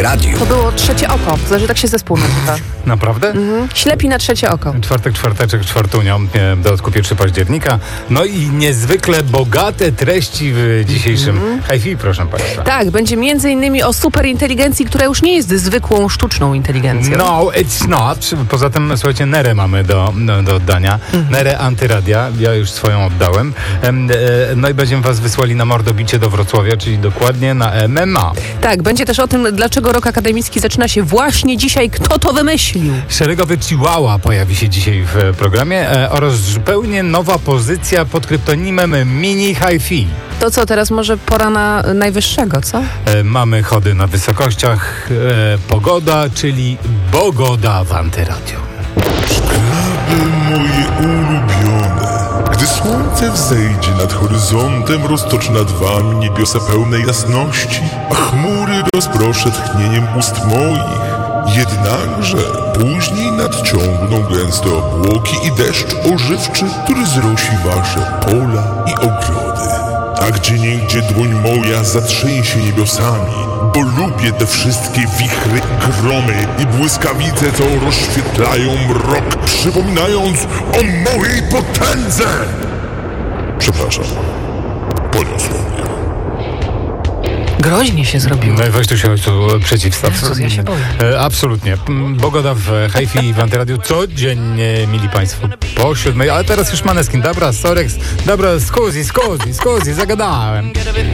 Antyradiu. To było trzecie oko. Znaczy tak się zespół nazywa. Naprawdę? Ślepi na trzecie oko. Czwarteczek, czwartunią, w dodatku 1 października. No i niezwykle bogate treści w dzisiejszym hi-fi, proszę Państwa. Tak, będzie m.in. o superinteligencji, która już nie jest zwykłą sztuczną inteligencją. No, it's not. Poza tym, słuchajcie, Nerę mamy do oddania. Nerę Antyradia. Ja już swoją oddałem. No i będziemy was wysłali na mordobicie do Wrocławia, czyli dokładnie na MMA. Tak, będzie też o tym, dlaczego rok akademicki zaczyna się właśnie dzisiaj. Kto to wymyślił? Szeregowy Chihuahua pojawi się dzisiaj w programie oraz zupełnie nowa pozycja pod kryptonimem Mini Hi-Fi. To co, teraz może pora na najwyższego, co? Mamy chody na wysokościach, pogoda, czyli Bogoda w Antyradiu. Szklaby moje ulubione. Gdy słońce wzejdzie nad horyzontem, roztoczy nad wami niebiosa pełne jasności, a chmury rozproszę tchnieniem ust moich. Jednakże później nadciągną gęste obłoki i deszcz ożywczy, który zrosi wasze pola i ogrody. A gdzieniegdzie dłoń moja zatrzęsie niebiosami, bo lubię te wszystkie wichry, gromy i błyskawice, co rozświetlają mrok, przypominając o mojej potędze. Przepraszam, poniosło mnie. Groźnie się zrobiło. No i weź tu się przeciwstaw. Jezus, ja się boję. Absolutnie. Bogoda w hi-fi i w Antyradiu codziennie, mili Państwo, po 7. Ale teraz już Maneskin. Dobra, Sorex. Dobra, scusi, zagadałem.